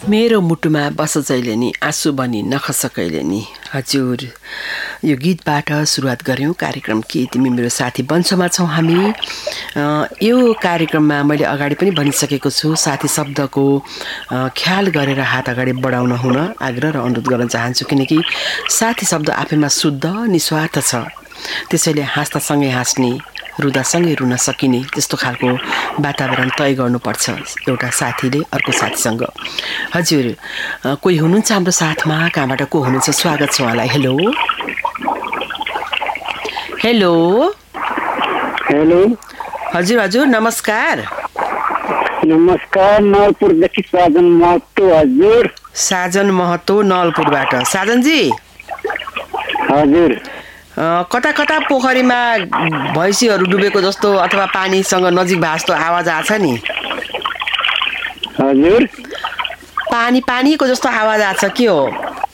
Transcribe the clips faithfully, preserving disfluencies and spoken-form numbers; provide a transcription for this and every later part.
मेरो मुटुमा बस जहिले नि आँसु बनी नखस कहिले नि। हजुर, यो गीतबाट सुरुवात गऱ्यौँ कार्यक्रम के तिमी मेरो साथी बन्छमा छौँ हामी। यो कार्यक्रममा मैले अगाडि पनि भनिसकेको छु, साथी शब्दको ख्याल गरेर हात अगाडि बढाउन हुन आग्रह र अनुरोध गर्न चाहन्छु, किनकि साथी शब्द आफैमा शुद्ध निस्वार्थ छ। त्यसैले हाँस्दासँगै हाँस्ने, रुँदासँगै रुन सकिने त्यस्तो खालको वातावरण तय गर्नुपर्छ एउटा साथीले अर्को साथीसँग। हजुर, कोही हुनुहुन्छ हाम्रो साथमा, कहाँबाट को हुनुहुन्छ? स्वागत छ उहाँलाई। हेलो हेलो हेलो हजुर हजुर नमस्कार। नमस्कार, नलपुरदेखि साजन महतो। हजुर साजन महतो नलपुरबाट। साजनजी हजुर, कता कता पोखरीमा भैँसीहरू डुबेको जस्तो अथवा पानीसँग नजिक भए जस्तो आवाज आछ नि? हजुर पानी पानीको जस्तो आवाज आछ, के हो?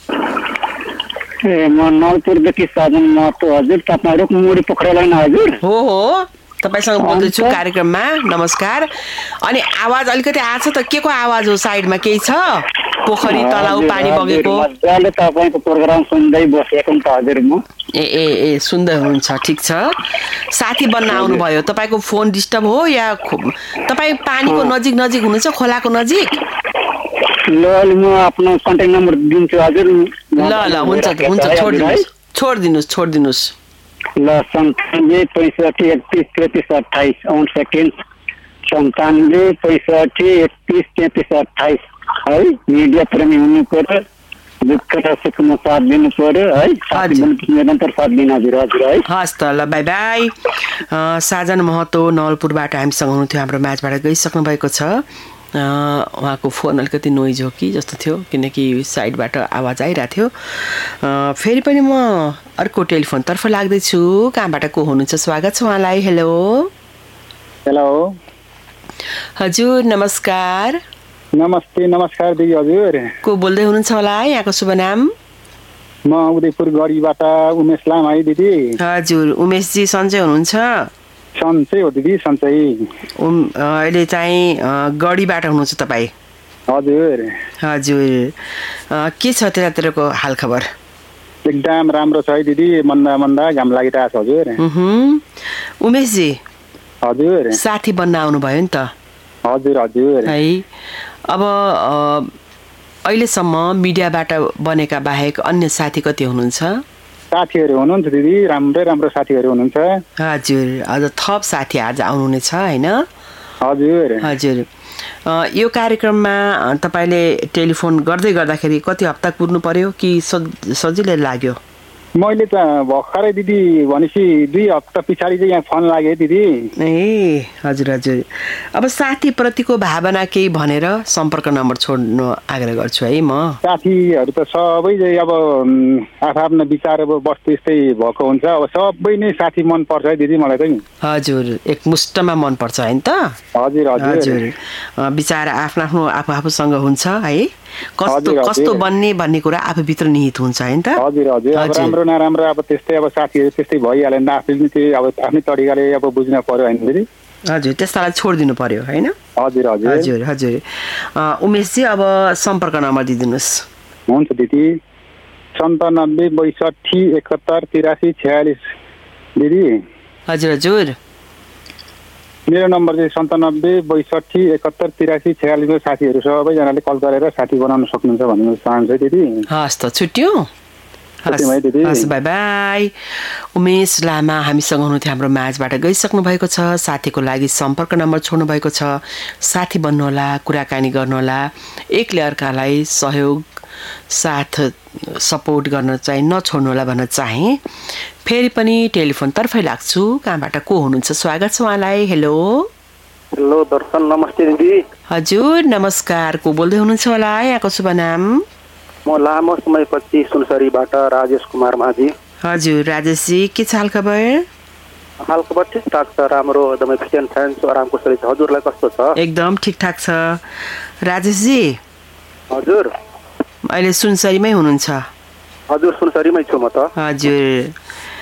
ए म नलपुरदेखि साजन महतो। हजुर, तपाईँ रुखमुडी पोखरा न? हजुर हो हो, तपाईँसँग बोल्दैछु कार्यक्रममा। नमस्कार। अनि आवाज अलिकति आछ त, के को आवाज हो? साइडमा केही छ? पोखरी तलाउ पानी बगेको? मजाले तपाईँको प्रोग्राम सुन्दै बसेको नि त हजुर म। ए ए ए सुन्दै हुनुहुन्छ, ठिक छ। साथी बन्न आउनुभयो। तपाईँको फोन डिस्टर्ब हो या तपाईँ पानीको नजिक नजिक हुनुहुन्छ, खोलाको नजिक? ल म आफ्नो कन्ट्याक्ट नम्बर दिन्छु हजुर। ल ल हुन्छ हुन्छ, छोडिदिनुहोस् छोडिदिनुहोस् छोडिदिनुहोस्। ल सन्तानब्बे पैँसठी एकतिस तेत्तिस अठाइस सेकेन्ड सन्तानब्बे पैँसठी एकतिस तेत्तिस अठाइस है। मिडिया प्रेमी हुनु पर्यो, दुःख र सुखमा साथ दिनु पर्यो है। निरन्तर साथ दिनु हजुर। हजुर है, हस् त, ल बाई बाई। साजन महतो नवलपुरबाट हामीसँग हुनुहुन्थ्यो, हाम्रो म्याचबाट गइसक्नु भएको छ। उहाँको फोन अलिकति नोइज हो कि जस्तो थियो, किनकि साइडबाट आवाज आइरहेको थियो। फेरि पनि म अर्को टेलिफोनतर्फ लाग्दैछु, कहाँबाट को हुनुहुन्छ? स्वागत छ उहाँलाई। हेलो हेलो हजुर नमस्कार। नमस्ते। नमस्कार दिदी। हजुर को बोल्दै हुनुहुन्छ होला? यहाँको शुभ नाम? म उदयपुर गढीबाट उमेश लामा है दिदी। हजुर, उमेशजी सन्चै हुनुहुन्छ? सन्चै हो दिदी, सन्चै। अहिले चाहिँ गढीबाट हुनुहुन्छ तपाईँ? हजुर हजुर, के छ त्यतातिरको हालखबर? एकदम राम्रो छ है दिदी, मन्दा मन्दा घाम लागिरहेको छ। हजुर उमेशजी हजुर साथी बन्न आउनुभयो नि त? हजुर हजुर है। अब अहिलेसम्म मिडियाबाट बनेका बाहेक अन्य साथी कति हुनुहुन्छ? साथीहरू हुनुहुन्छ दिदी, राम्रै राम्रो साथीहरू हुनुहुन्छ। हजुर, अझ थप साथी आज आउनुहुने छ होइन? हजुर हजुर। यो कार्यक्रममा तपाईँले टेलिफोन गर्दै गर्दाखेरि कति हप्ता कुर्नु पर्यो कि सजिलै लाग्यो? मैले त भर्खरै दिदी भनेपछि दुई हप्ता पछाडि चाहिँ यहाँ फोन लाग्यो दिदी। ए हजुर हजुर। अब साथीप्रतिको भावना केही भनेर सम्पर्क नम्बर छोड्नु आग्रह गर्छु है म। साथीहरू त सबै अब आफ्नो विचार अब वस्तु यस्तै भएको हुन्छ, अब सबै नै साथी मनपर्छ है दिदी मलाई चाहिँ। हजुर, एकमुष्टमा मनपर्छ होइन त? हजुर हजुर। विचार आफ्नो आफ्नो आफू आफूसँग हुन्छ है, कस्तो कस्तो बन्ने भन्ने कुरा आफूभित्र निहित हुन्छ होइन त? हजुर हजुर। अब राम्रो नराम्रो अब त्यस्तै अब साथीहरू त्यस्तै भइहाल्यो नि, आफूले चाहिँ अब आफ्नै तरिकाले अब बुझ्न पर्यो होइन दिदी? हजुर, त्यसलाई छोडिदिनु पर्यो होइन? हजुर हजुर हजुर हजुर। उमेशजी अब सम्पर्क नम्बर दिइदिनुहोस्। हुन्छ दिदी। सन्तानब्बे बैसठी एकहत्तर तिरासी छयालिस दिदी। हजुर हजुर। मेरो नम्बर चाहिँ सन्तानब्बे बैसठी एकहत्तर तिरासी छयालिसको साथीहरू सबैजनाले कल गरेर साथी बनाउन सक्नुहुन्छ भन्ने चाहन्छु दिदी। हस् त, छुट्यो। हस्, बाई बाई। उमेश लामा हामीसँग हुनुहुन्थ्यो, हाम्रो माझबाट गइसक्नु भएको छ। साथीको लागि सम्पर्क नम्बर छोड्नु भएको छ। साथी बन्नुहोला, कुराकानी गर्नुहोला, एकले अर्कालाई सहयोग साथ सपोर्ट गर्न चाहिँ नछोड्नुहोला भन्न चाहे। फेरि पनि टेलिफोनतर्फै लाग्छु, कहाँबाट को हुनुहुन्छ? स्वागत छ उहाँलाई। हेलो हेलो दर्शन, नमस्ते दिदी। हजुर नमस्कार। को बोल्दै हुनुहुन्छ होला? यहाँको शुभ नाम? म लामो समयपछि सुनसरीबाट राजेश कुमार माझी। हजुर राजेशजी, के छ हालखबर? हालखबर ठिकठाक छ, राम्रो, एकदमै फिट एन्ड फाइन छ, आराम कुशली छ। हजुरलाई कस्तो छ? एकदम ठिकठाक छ राजेशजी। हजुर अहिले सुनसरीमै हुनुहुन्छ? हजुर सुनसरीमै छु म त। हजुर।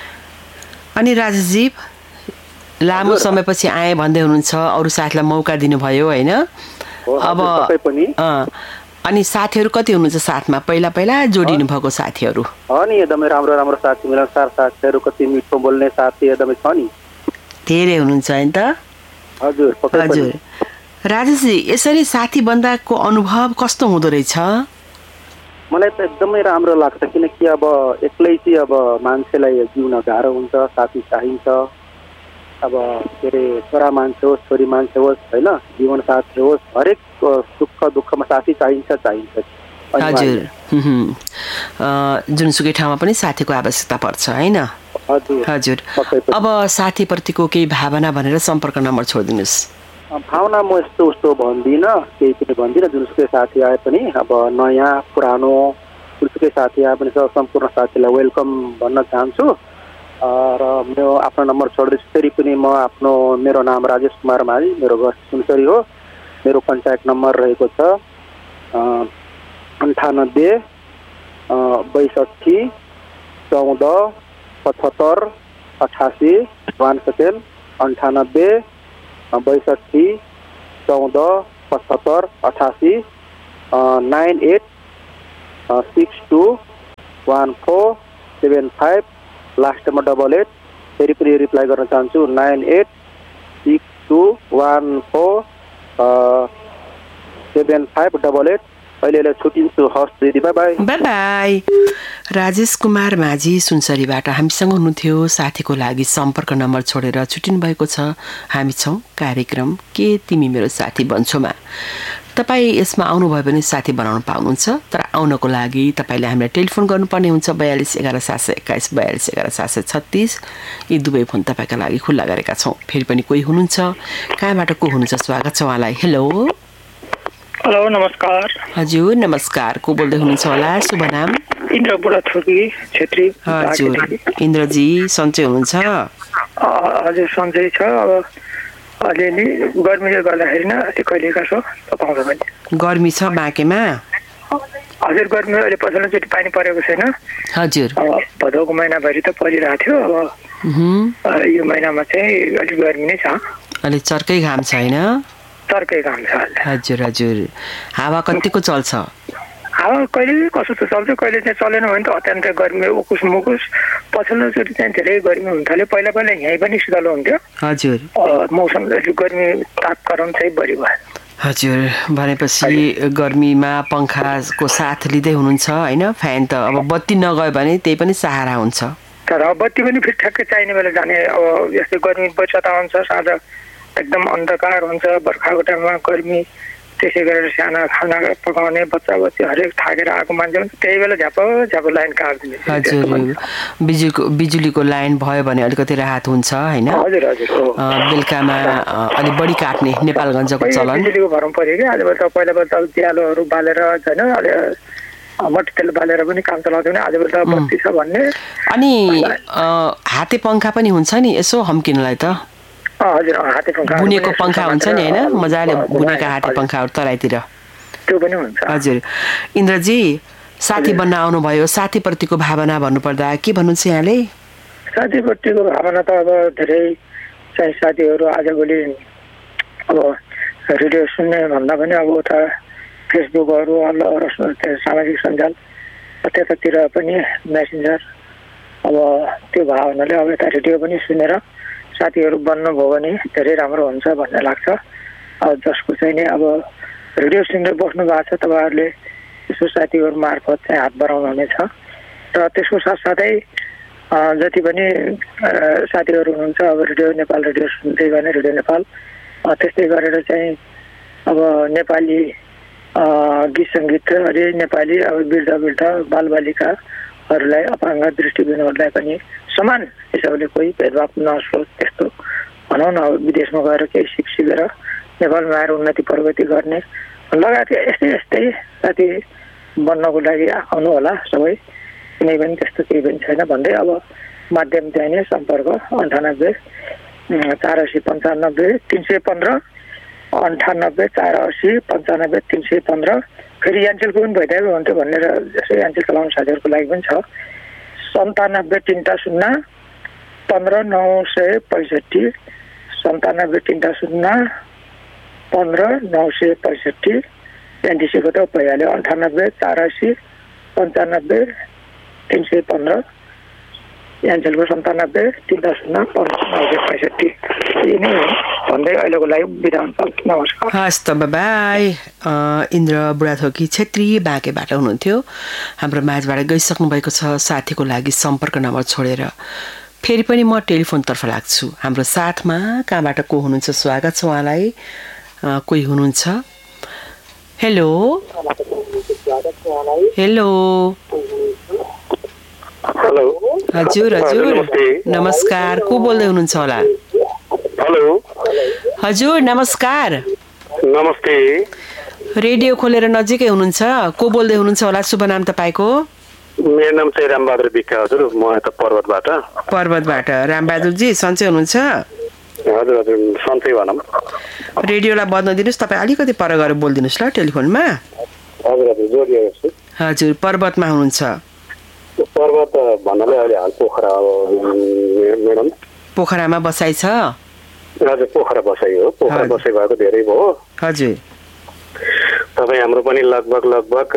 अनि राजेशजी लामो समयपछि आए भन्दै हुनुहुन्छ, अरू साथीलाई मौका दिनुभयो होइन? अब अनि साथीहरू कति हुनुहुन्छ साथमा पहिला पहिला जोडिनु भएको साथीहरू? हो नि एकदमै राम्रो राम्रो साथी मिलनसार साथीहरू कति मिठो बोल्ने साथी एकदमै छ नि धेरै हुनुहुन्छ हैन त? हजुर हजुर राजेशजी यसरी साथी बन्दाको अनुभव कस्तो हुँदो रहेछ? मलाई त एकदमै राम्रो लाग्छ किनकि अब एक्लै चाहिँ अब मान्छेलाई जिउन गाह्रो हुन्छ साथी चाहिन्छ अब के अरे छोरा मान्छे होस् छोरी मान्छे होस् होइन जीवन साथी होस् हरेक सुख दुःखमा साथी चाहिन्छ चाहिन्छ हजुर जुनसुकै ठाउँमा पनि साथीको आवश्यकता पर्छ होइन? हजुर अब साथीप्रतिको केही भावना भनेर सम्पर्क नम्बर छोडिदिनुहोस्। भावना म यस्तो उस्तो भन्दिनँ केही पनि भन्दिनँ जुनसुकै साथी आए पनि अब नयाँ पुरानो जुनसुकै साथी आए पनि सम्पूर्ण साथीलाई वेलकम भन्न चाहन्छु र मेरो आफ्नो नम्बर छोड्दैछु। फेरि पनि म आफ्नो मेरो नाम राजेश कुमार माझी मेरो घर सुनसरी हो। मेरो कन्ट्याक्ट नम्बर रहेको छ अन्ठानब्बे बैसठी चौध पचहत्तर अठासी वान सेकेन्ड अन्ठानब्बे बैसठी चौध पचहत्तर अठासी nine at six two one four seven five लास्टमा डबल एट। फेरि पनि रिप्लाई गर्न चाहन्छु nine at six two one four seven five double at. अहिले छुट्टिन्छु हस् दिदी by by by by. Rajesh Kumar माझी सुनसरीबाट हामीसँग हुनुहुन्थ्यो। साथीको लागि सम्पर्क नम्बर छोडेर छुट्टिनु भएको छ। हामी छौँ कार्यक्रम के तिमी मेरो साथी बन्छौमा। तपाईँ यसमा आउनुभयो भने साथी बनाउन पाउनुहुन्छ तर आउनको लागि तपाईँले हामीलाई टेलिफोन गर्नुपर्ने हुन्छ बयालिस एघार सात सय एक्काइस बयालिस एघार सात सय छत्तिस। यी दुवै फोन तपाईँका लागि खुल्ला गरेका छौँ। फेरि पनि कोही हुनुहुन्छ कहाँबाट को हुनुहुन्छ स्वागत छ उहाँलाई। हेलो हेलो नमस्कार। हजुर नमस्कार को बोल्दै हुनुहुन्छ होला? शुभ नाम? इन्द्र बुढाथोकी छेत्री। हजुर इन्द्रजी सन्चै हुनुहुन्छ? हजुर सन्चै छ। अब अलिअलि गर्मीले गर्दाखेरि न कहिले कसो पाउँछ भने गर्मी छ बाँकेमा? हजुर गर्मी अहिले पछिल्लोचोटि पानी परेको छैन। हजुर अब भदौको महिनाभरि त परिरहेको थियो। अब यो महिनामा चाहिँ अलिक गर्मी नै छ। अलि चर्कै घाम छैन? चर्कै घाम छ। हजुर हजुर हावा कतिको चल्छ? हावा कहिले कसो त चल्छ कहिले चाहिँ चलेन भने त अत्यन्तै गर्मी उकुस मुकुस। पछिल्लोचोटि चाहिँ धेरै गर्मी हुन थाल्यो। पहिला पहिला यहीँ पनि शीतल हुन्थ्यो। हजुर मौसम गर्मी तापक्रम चाहिँ बढी भयो। हजुर भनेपछि गर्मीमा पङ्खाको साथ लिँदै हुनुहुन्छ होइन? फ्यान त अब बत्ती नगयो भने त्यही पनि सहारा हुन्छ। तर बत्ती पनि फिट ठ्याक्कै चाहिने बेला जाने। अब यस्तै गर्मी बचता हुन्छ साँझ एकदम अन्धकार हुन्छ। बर्खाको टाइममा गर्मी त्यसै गरेर साना खाना पकाउने बच्चा बच्ची हरेक थाकेर आएको मान्छे हुन्छ त्यही बेला झ्याप झ्याप लाइन काटिदिने। हजुर बिजुलीको बिजुलीको लाइन भयो भने अलिकति राहत हुन्छ होइन? हजुर हजुर बेलुकामा अलिक बढी काट्ने नेपालगञ्जको चलन बिजुलीको भरम पऱ्यो कि। आज त पहिला पहिला ज्यालोहरू बालेर होइन अलि मट्टीतेल बालेर पनि काम चलाउँथ्यो भने आजभोलि त बत्ती छ भन्ने। अनि हाते पङ्खा पनि हुन्छ नि यसो हम्किनलाई त? हजुर हाते पङ्खा बुनेको पङ्खा हुन्छ नि होइन? मजाले बुनेका हाते पङ्खाहरू तराईतिर त्यो पनि हुन्छ। हजुर इन्द्रजी साथी बन्न आउनुभयो। साथीप्रतिको भावना भन्नुपर्दा के भन्नुहुन्छ यहाँले? साथीप्रतिको भावना त अब धेरै चाहिँ साथीहरू आजभोलि अब रेडियो सुन्ने भन्दा पनि अब उता फेसबुकहरू सामाजिक सञ्जाल त्यतातिर पनि मेसेन्जर अब त्यो भावनाले अब यता रेडियो पनि सुनेर साथीहरू बन्नुभयो भने धेरै राम्रो हुन्छ भन्ने लाग्छ। अब जसको चाहिँ नि अब रेडियो सुनेर बस्नु भएको छ तपाईँहरूले यसो साथीहरू मार्फत चाहिँ हात बढाउनु हुनेछ। र त्यसको साथसाथै जति पनि साथीहरू हुनुहुन्छ अब रेडियो नेपाल रेडियो सुन्दै गर्ने रेडियो नेपाल त्यस्तै गरेर चाहिँ अब नेपाली गीत सङ्गीत अरे नेपाली अब वृद्ध वृद्ध बालबालिकाहरूलाई अपाङ्ग दृष्टिबिनहरूलाई पनि समान हिसाबले कोही भेदभाव नहोस् त्यस्तो भनौँ न। अब विदेशमा गएर केही सिक सिकेर नेपालमा आएर उन्नति प्रगति गर्ने लगायत यस्तै यस्तै साथी बन्नको लागि आउनु होला सबै। कुनै पनि त्यस्तो केही पनि छैन भन्दै अब माध्यम चाहिने सम्पर्क अन्ठानब्बे चार असी पन्चानब्बे तिन सय पन्ध्र अन्ठानब्बे चार असी पन्चानब्बे तिन सय पन्ध्र। फेरि यान्चेलको पनि भइदिएको हुन्थ्यो भनेर जस्तै यान्चेल चलाउने साथीहरूको लागि पनि छ सन्तानब्बे तिनवटा शून्य पन्ध्र नौ सय पैँसठी सन्तानब्बे तिनवटा शून्य पन्ध्र नौ सय पैँसठी प्यान्तिस एकहत्तर भइहाल्यो अन्ठानब्बे चार असी पन्चानब्बे तिन सय पन्ध्र यान्सेलको सन्तानब्बे तिन दस शून्य पन्ध्र पैँसठी यही नै भन्दै अहिलेको लागि बिदा हुन्छ नमस्कार हस् त बाई इन्द्र बुढाथोकी छेत्री बाँकेबाट हुनुहुन्थ्यो हाम्रो माझबाट गइसक्नु भएको छ साथीको लागि सम्पर्क नम्बर छोडेर फेरि पनि म टेलिफोनतर्फ लाग्छु हाम्रो साथमा कहाँबाट को हुनुहुन्छ स्वागत छ उहाँलाई कोही हुनुहुन्छ हेलो हेलो हेलो हजुर हजुर नमस्कार को बोल्दै हुनुहुन्छ होला हेलो हजुर नमस्कार नमस्ते रेडियो खोलेर नजिकै हुनुहुन्छ को बोल्दै हुनुहुन्छ होला शुभ नाम तपाईँको मेरो नाम चाहिँ रामबहादुर विक्का हजुर म यता पर्वतबाट पर्वतबाट रामबहादुरजी सन्चै हुनुहुन्छ हजुर हजुर सन्चै भनौँ रेडियोलाई बन्द दिनुहोस् तपाईँ अलिकति पर गएर बोलिदिनुहोस् ल टेलिफोनमा हजुर हजुर जोडिएको छु हजुर पर्वतमा हुनुहुन्छ पर्वत भन्नाले अहिले हाल पोखरा म्याडम पोखरामा बसाइ छ हजुर पोखरा बसाइ हो पोखरा बसाइ भएको धेरै भयो हजुर तपाईँ हाम्रो पनि लगभग लगभग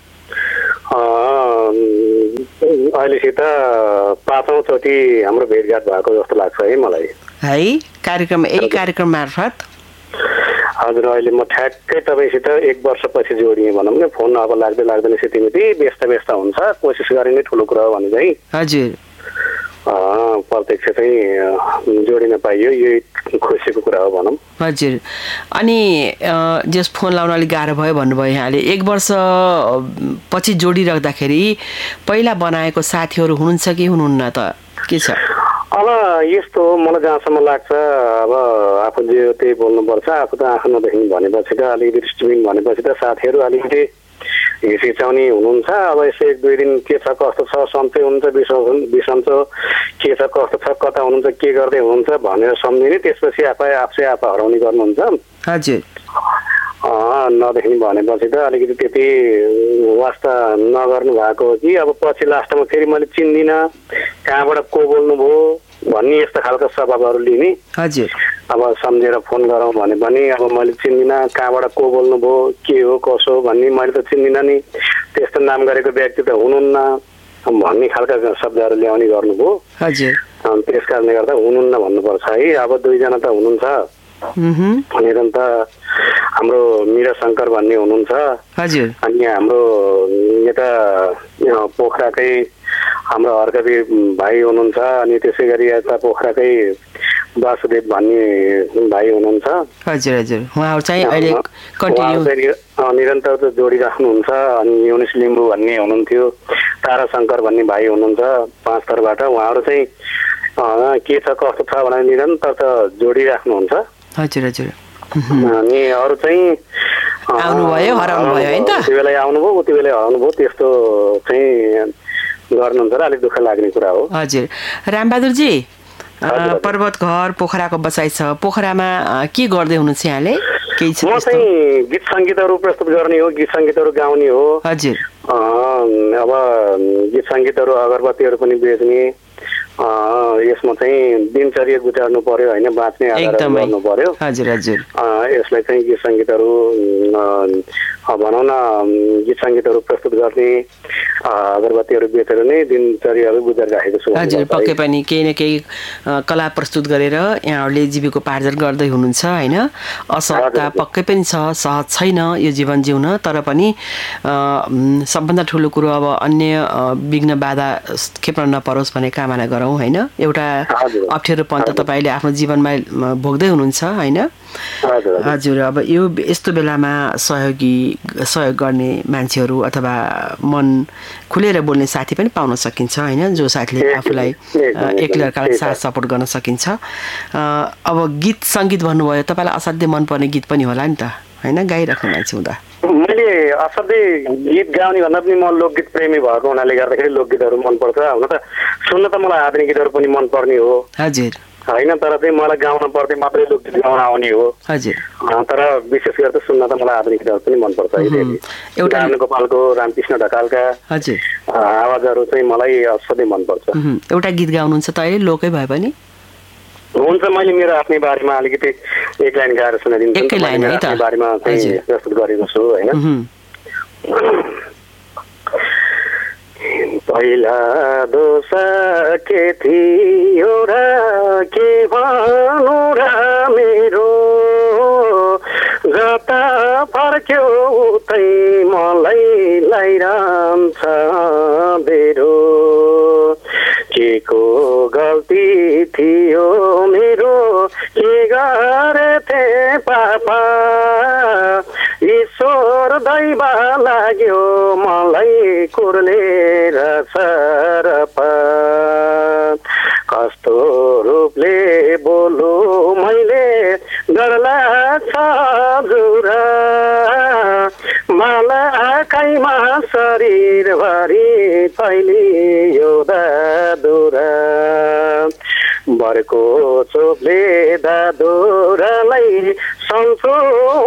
अहिलेसित पाँचौँ चोटि हाम्रो भेटघाट भएको जस्तो लाग्छ है मलाई है कार्यक्रम यही कार्यक्रम मार्फत हजुर अहिले म ठ्याक्कै तपाईँसित एक वर्षपछि जोडिएँ भनौँ न फोन अब लाग्दै लाग्दैन सितिमिति व्यस्त व्यस्त हुन्छ कोसिस गरे नै ठुलो कुरा हो भने चाहिँ हजुर प्रत्यक्ष चाहिँ जोडिन पाइयो यही खुसीको कुरा हो भनौँ हजुर अनि जस फोन लाउन अलिक गाह्रो भयो भन्नुभयो यहाँले एक वर्ष पछि जोडिराख्दाखेरि पहिला बनाएको साथीहरू हुनुहुन्छ कि हुनुहुन्न त के छ अब यस्तो मलाई जहाँसम्म लाग्छ अब आफू जे त्यही बोल्नुपर्छ आफू त आँखा नदेखि भनेपछि त अलिकति दृष्टिबिन भनेपछि त साथीहरू अलिकति हिचिचाउने हुनुहुन्छ अब यसो एक दुई दिन के छ कस्तो छ सन्चै हुनुहुन्छ बिसन्चो के छ कस्तो छ कता हुनुहुन्छ के गर्दै हुनुहुन्छ भनेर सम्झिने त्यसपछि आफै आफै आफै हराउने गर्नुहुन्छ हजुर नदेखि भनेपछि त अलिकति त्यति वास्ता नगर्नु भएको हो कि अब पछि लास्टमा फेरि मैले चिन्दिनँ कहाँबाट को बोल्नुभयो भन्ने यस्तो खालको स्वभावहरू लिने हजुर अब सम्झेर फोन गरौँ भने पनि अब मैले चिन्दिनँ कहाँबाट को बोल्नुभयो के हो कसो भन्ने मैले त चिन्दिनँ नि त्यस्तो नाम गरेको व्यक्ति त हुनुहुन्न भन्ने खालका शब्दहरू ल्याउने गर्नुभयो हजुर त्यस कारणले गर्दा हुनुहुन्न भन्नुपर्छ है अब दुईजना त हुनुहुन्छ निरन्त हाम्रो मीरा शङ्कर भन्ने हुनुहुन्छ हजुर अनि हाम्रो यता पोखराकै हाम्रो हरकवि भाइ हुनुहुन्छ अनि त्यसै गरी यता पोखराकै वासुदेव भन्ने भाइ हुनुहुन्छ हजुर हजुर उहाँहरू चाहिँ अहिले कन्टिन्यू निरन्तर जोडिराख्नुहुन्छ अनि युनिस लिम्बू भन्ने हुनुहुन्थ्यो तारा शङ्कर भन्ने भाइ हुनुहुन्छ पाँच थरबाट उहाँहरू चाहिँ के छ कस्तो छ भनेर निरन्तर त जोडिराख्नुहुन्छ हजुर हजुर अनि अरू चाहिँ आउनुभयो हराउनु भयो हैन त त्यो बेला आउनुभयो उति बेला हराउनुभयो त्यस्तो चाहिँ गर्नुहुन्छ र अलिक दुःख लाग्ने कुरा हो हजुर रामबहादुरजी पर्वत घर पोखराको बसाइ छ पोखरामा के गर्दै हुनुहुन्छ यहाँले केही छ म चाहिँ गीत सङ्गीतहरू प्रस्तुत गर्ने हो गीत सङ्गीतहरू गाउने हो हजुर अब गीत सङ्गीतहरू अगरबत्तीहरू पनि बेच्ने यसमा चाहिँ दिनचर्या गुजार्नु पर्यो होइन बाँच्ने आधार गर्नु पर्यो हजुर हजुर यसलाई चाहिँ गीत सङ्गीतहरू भनौँ न गीत सङ्गीतहरू प्रस्तुत गर्ने अगरबत्तीहरू बेचेर नै दिनचर्याहरू गुजारिराखेको छु हजुर पक्कै पनि केही न केही कला प्रस्तुत गरेर यहाँहरूले जीविकोपार्जन गर्दै हुनुहुन्छ होइन असहजता पक्कै पनि छ सहज छैन यो जीवन जिउन तर पनि सबभन्दा ठुलो कुरो अब अन्य विघ्न बाधा खेप्न नपरोस् भन्ने कामना गरौँ होइन एउटा अप्ठ्यारोपन त तपाईँले आफ्नो जीवनमा भोग्दै हुनुहुन्छ होइन हजुर अब यो यस्तो बेलामा सहयोगी सहयोग गर्ने मान्छेहरू अथवा मन खुलेर बोल्ने साथी पनि पाउन सकिन्छ होइन जो साथीले आफूलाई एक लर्कालाई साथ सपोर्ट गर्न सकिन्छ अब गीत सङ्गीत भन्नुभयो तपाईँलाई असाध्यै मनपर्ने गीत पनि होला नि त होइन गाइराख्ने मान्छे हुँदा मैले असाध्यै गीत गाउने भन्दा पनि म लोकगीत प्रेमी भएको हुनाले गर्दाखेरि लोकगीतहरू मनपर्छ हुन त सुन्न त मलाई आधुनिक गीतहरू पनि मनपर्ने हो हजुर होइन तर चाहिँ मलाई गाउन पर्दै मात्रै लोकगीत गाउन आउने हो हजुर तर विशेष गरेर त सुन्न त मलाई आधुनिक गीतहरू पनि मनपर्छ एउटा गोपालको रामकृष्ण ढकालका हजुर आवाजहरू चाहिँ मलाई असाध्यै मनपर्छ एउटा गीत गाउनुहुन्छ त अहिले लोकै भए पनि हुन्छ मैले मेरो आफ्नै बारेमा अलिकति एक लाइन गाएर सुनाइदिन्छु एकै लाइन है त बारेमा चाहिँ प्रस्तुत गरेको छु हैन पहिला दोष के थियो र के भन्नु र मेरो जता फर्क्यो उतै मलाई लाइरहन्छ बेरो के को गल्ती थियो मेरो के गरेथे पापा ईश्वर दैव लाग्यो मलाई कुर्लेर सरपा कस्तो रूपले बोलु मैले डर लाग्छ हजुर मालाकाइमा शरीरभरि फैलियो दादुरा बरको चोपले दादुरालाई सन्चो